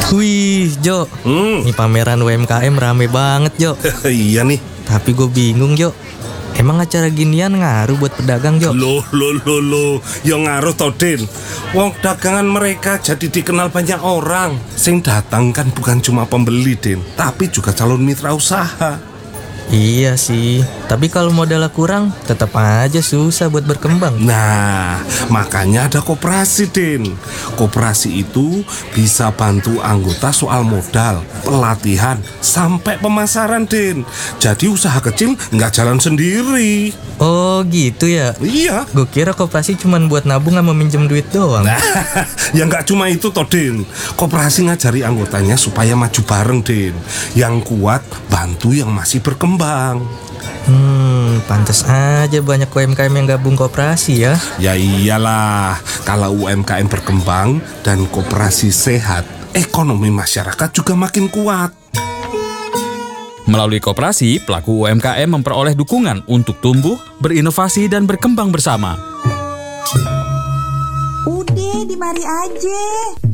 Wih, Jo. Ini pameran UMKM rame banget, Jo. Iya nih. Tapi gue bingung, Jo. Emang acara ginian ngaruh buat pedagang, Jo? Loh. Yang ngaruh toh, Din. Wong dagangan mereka jadi dikenal banyak orang. Sing datang kan bukan cuma pembeli, Din, tapi juga calon mitra usaha. Iya sih, tapi kalau modalnya kurang, tetap aja susah buat berkembang. Nah, makanya ada koperasi, Din. Koperasi itu bisa bantu anggota soal modal, pelatihan, sampai pemasaran, Din. Jadi usaha kecil nggak jalan sendiri. Oh gitu ya? Iya. Gue kira koperasi cuma buat nabung sama minjem duit doang. Nah, ya nggak cuma itu toh, Din. Koperasi ngajari anggotanya supaya maju bareng, Din. Yang kuat bantu yang masih berkembang. Pantas aja banyak UMKM yang gabung koperasi ya. Ya iyalah, kalau UMKM berkembang dan koperasi sehat, ekonomi masyarakat juga makin kuat. Melalui koperasi, pelaku UMKM memperoleh dukungan untuk tumbuh, berinovasi, dan berkembang bersama. Udah, di mari aja.